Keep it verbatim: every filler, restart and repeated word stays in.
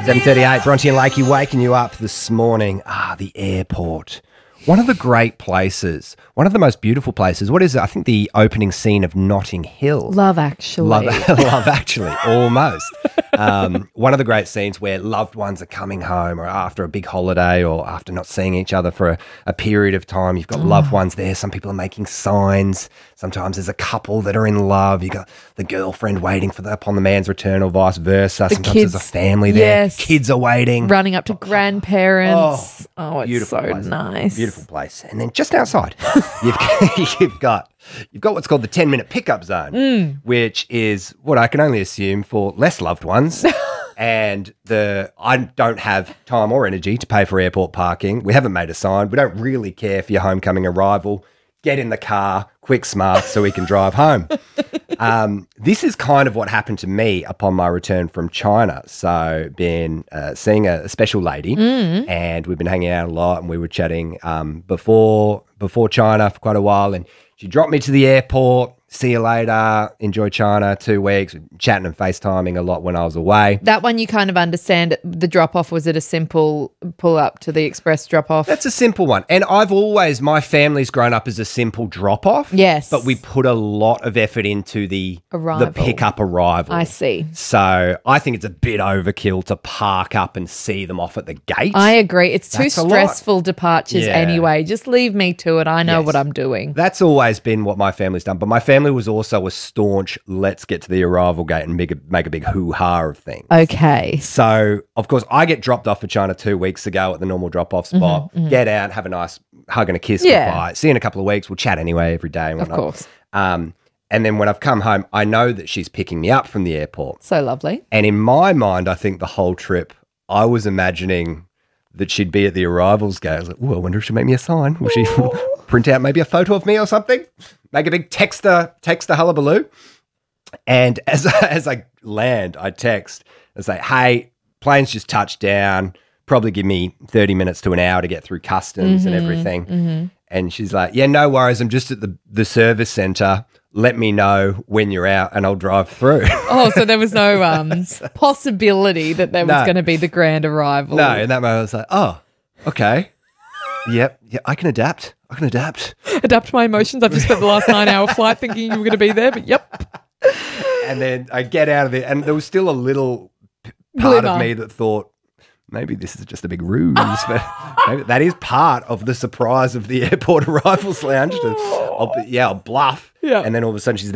seven thirty-eight, Bronte and Lakey waking you up this morning. Ah, the airport. One of the great places, one of the most beautiful places. What is it? I think the opening scene of Notting Hill. Love Actually. Love, Love Actually, almost. Um, one of the great scenes where loved ones are coming home or after a big holiday or after not seeing each other for a, a period of time. You've got Oh. loved ones there. Some people are making signs. Sometimes there's a couple that are in love. You've got the girlfriend waiting for the, upon the man's return or vice versa. Sometimes kids, there's a family there. yes. Kids are waiting. Running up to grandparents. Oh, it's Beautiful so place. nice. Beautiful place. And then just outside, you've, you've got you've got what's called the ten-minute pickup zone, Mm. which is what I can only assume for less loved ones. And the I don't have time or energy to pay for airport parking. We haven't made a sign. We don't really care for your homecoming arrival. Get in the car, quick, smart, so we can drive home. Um, this is kind of what happened to me upon my return from China. So, been uh, seeing a, a special lady, Mm. and we've been hanging out a lot, and we were chatting um, before before China for quite a while. And she dropped me to the airport. See you later. Enjoy China. Two weeks. Chatting and FaceTiming a lot when I was away. That one you kind of understand. The drop-off, was it a simple pull-up to the express drop-off? That's a simple one. And I've always, my family's grown up as a simple drop-off. Yes. But we put a lot of effort into the, Arrival. the pick-up arrival. I see. So I think it's a bit overkill to park up and see them off at the gate. I agree. It's too That's a lot. stressful departures Yeah. anyway. Just leave me to it. I know Yes. what I'm doing. That's always been what my family's done. But my family was also a staunch, let's get to the arrival gate and make a, make a big hoo-ha of things. Okay. So, of course, I get dropped off for China two weeks ago at the normal drop-off spot. Get out, have a nice hug and a kiss Mm-hmm, Yeah. goodbye. See you in a couple of weeks. We'll chat anyway every day and Of whatnot. course. Um, and then when I've come home, I know that she's picking me up from the airport. So lovely. And in my mind, I think the whole trip, I was imagining that she'd be at the arrivals gate. I was like, oh, I wonder if she'll make me a sign. Will she print out maybe a photo of me or something? Make a big texter, texter hullabaloo. And as, as I land, I text and say, hey, plane's just touched down. Probably give me thirty minutes to an hour to get through customs and everything. And she's like, yeah, no worries. I'm just at the, the service centre. Let me know when you're out and I'll drive through. Oh, so there was no um, possibility that there was No. going to be the grand arrival. No, in that moment I was like, oh, okay. Yep, yeah, I can adapt. I can adapt. Adapt my emotions. I've just spent the last nine-hour flight thinking you were going to be there, but yep. And then I get out of it, and there was still a little p- part Glimmer. of me that thought, maybe this is just a big ruse. But maybe that is part of the surprise of the airport arrivals lounge. To, I'll, be- yeah, I'll bluff. Yeah. And then all of a sudden she's